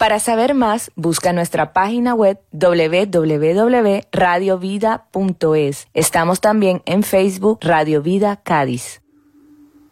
Para saber más, busca nuestra página web www.radiovida.es. Estamos también en Facebook Radio Vida Cádiz.